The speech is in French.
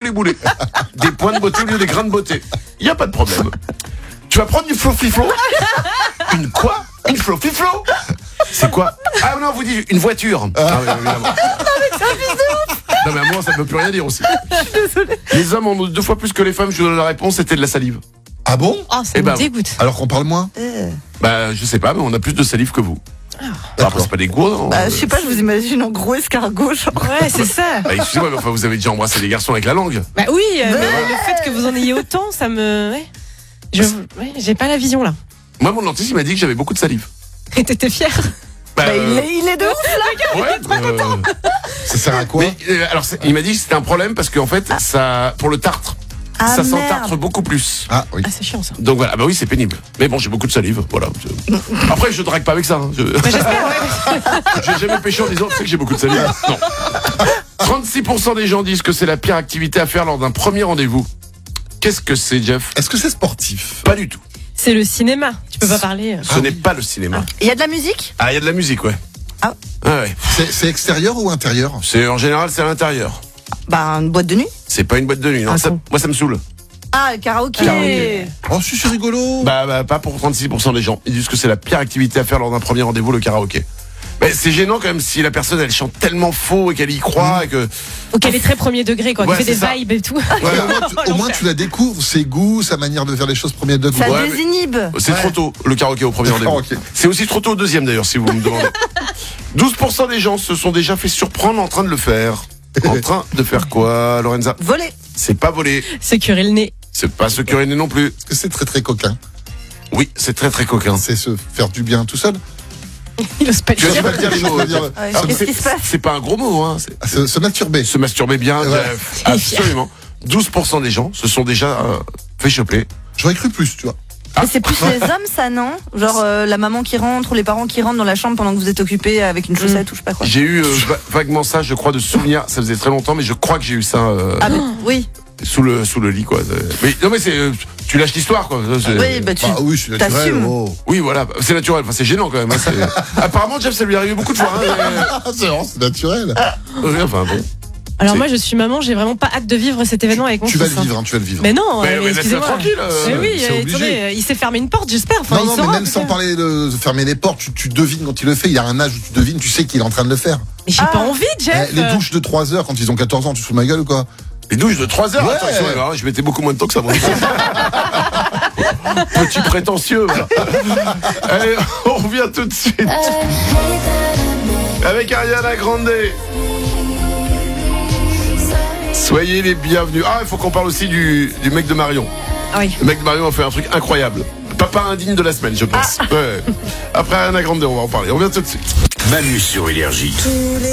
les boulets. Des points de beauté au lieu des grains de beauté. Il n'y a pas de problème. Tu vas prendre une flofiflo. Une quoi? Une flofiflo? C'est quoi? Ah non, vous dites une voiture. Ah oui, évidemment. Non mais à moi ça ne veut plus rien dire aussi. Je suis désolée. Les hommes en ont 2 fois plus que les femmes. Je vous donne la réponse, c'était de la salive. Ah bon? Oh, ça Eh me ben, dégoûte. Alors qu'on parle moins? Bah je sais pas, mais on a plus de salive que vous. D'accord. Après c'est pas des gros, non? Bah, je sais pas, je vous imagine en gros escargot, genre. Ouais, c'est ça. Bah, excusez-moi, mais enfin vous avez déjà embrassé des garçons avec la langue. Bah oui, mais le fait que vous en ayez autant, ça me... Ouais. J'ai pas la vision, là. Moi mon dentiste il m'a dit que j'avais beaucoup de salive. Et t'étais fier? Bah, Bah, il est de ouf. ouais, Ça sert à quoi? mais, alors il m'a dit que c'était un problème parce qu'en fait ça pour le tartre Ah, ça merde. s'entartre beaucoup plus. Ah oui. Ah, c'est chiant, ça. Donc voilà, bah oui c'est pénible. Mais bon j'ai beaucoup de salive, voilà. Après je drague pas avec ça. Hein. Bah, j'espère, ouais. J'ai jamais péché en disant tu sais que j'ai beaucoup de salive. Non. 36% des gens disent que c'est la pire activité à faire lors d'un premier rendez-vous. Qu'est-ce que c'est, Jeff? Est-ce que c'est sportif? Pas du tout. C'est le cinéma. Tu peux pas parler. Ce n'est pas le cinéma. Il y a de la musique? Ah, il y a de la musique, ouais. Ah. Ouais. C'est extérieur ou intérieur? C'est en général c'est à l'intérieur. Bah, une boîte de nuit. C'est pas une boîte de nuit. Non. Ah, Ça, con. moi ça me saoule. Ah, le karaoké. Karaoké. Oh, c'est rigolo. Bah pas pour 36% des gens. Ils disent que c'est la pire activité à faire lors d'un premier rendez-vous, le karaoké. Mais c'est gênant quand même si la personne elle chante tellement faux et qu'elle y croit et que. Ou qu'elle est très premier degré, quoi. Ouais, Qui fait des c'est ça. vibes et tout. Ouais, Au moins, tu la découvres, ses goûts, sa manière de faire les choses premier degré. Ça Ouais, mais- désinhibe. c'est trop tôt le karaoké au premier rendez-vous. Ok. C'est aussi trop tôt au deuxième d'ailleurs si vous me demandez. 12% des gens se sont déjà fait surprendre en train de le faire. En train de faire quoi, Lorenza? Voler. C'est pas voler. Se curer le nez. C'est pas se curer le nez non plus. Est-ce que c'est très très coquin? Oui, c'est très très coquin. C'est se faire du bien tout seul? Il ose pas le Tu vas dire. pas le dire les mots. Ouais, Alors, qu'est-ce qui se passe? c'est pas un gros mot, hein. C'est Se masturber. se masturber bien. Ouais. Jeff. Absolument. 12% des gens se sont déjà fait choper. J'aurais cru plus, tu vois. Mais c'est plus les hommes, ça, non? Genre la maman qui rentre ou les parents qui rentrent dans la chambre pendant que vous êtes occupés avec une chaussette ou je sais pas quoi. J'ai eu vaguement ça, je crois, de souvenir. Ça faisait très longtemps, mais je crois que j'ai eu ça Ah, mais oui. sous le lit, quoi. Mais non, mais c'est tu lâches l'histoire, quoi. Ça, c'est- Oui, bah tu. Ah oui, c'est naturel. T'assumes. Oh. Oui, voilà, c'est naturel. Enfin, c'est gênant quand même. Hein, apparemment, Jeff, ça lui est arrivé beaucoup de fois. Hein, Ah, c'est naturel. enfin bon. Alors C'est- moi, je suis maman, j'ai vraiment pas hâte de vivre cet événement avec mon Tu fils. vas le vivre, hein, tu vas le vivre. Mais non, Mais laisse-le excusez-moi. tranquille. Mais oui, c'est obligé. attendez, il s'est fermé une porte, j'espère. Enfin, Non, il non, mais saura, même sans peut-être. parler de fermer les portes, tu devines quand il le fait. Il y a un âge où tu devines, tu sais qu'il est en train de le faire. Mais j'ai pas envie, Jeff. Eh, les douches de 3 heures quand ils ont 14 ans, tu te fous de ma gueule ou quoi? Les douches de 3 heures. Ouais. Attention, alors, je mettais beaucoup moins de temps que ça. Moi. Petit prétentieux. Voilà. Allez, on revient tout de suite avec Ariana Grande. Soyez les bienvenus. Ah, il faut qu'on parle aussi du mec de Marion. Ah oui. Le mec de Marion a fait un truc incroyable. Papa indigne de la semaine, je pense. Ouais. Après Ariana Grande, on va en parler. On revient tout de suite. Manu sur Énergie.